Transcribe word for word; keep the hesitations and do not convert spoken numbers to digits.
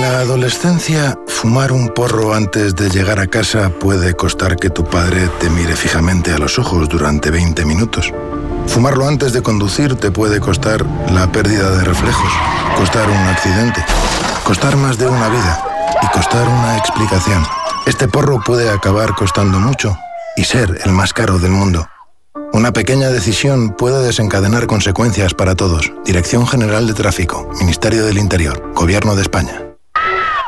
la adolescencia, fumar un porro antes de llegar a casa puede costar que tu padre te mire fijamente a los ojos durante veinte minutos. Fumarlo antes de conducir te puede costar la pérdida de reflejos, costar un accidente, costar más de una vida y costar una explicación. Este porro puede acabar costando mucho y ser el más caro del mundo. Una pequeña decisión puede desencadenar consecuencias para todos. Dirección General de Tráfico, Ministerio del Interior, Gobierno de España.